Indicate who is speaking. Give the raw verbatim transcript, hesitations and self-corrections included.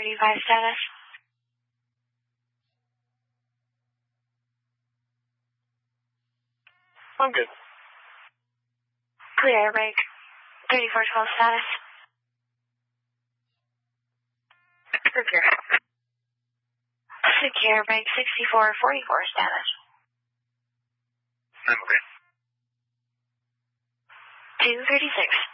Speaker 1: thirty-five status.
Speaker 2: I'm good.
Speaker 1: Clear air brake. thirty-four twelve status.
Speaker 2: Secure.
Speaker 1: Secure brake sixty-four forty-four status.
Speaker 2: I'm okay.
Speaker 1: two thirty-six.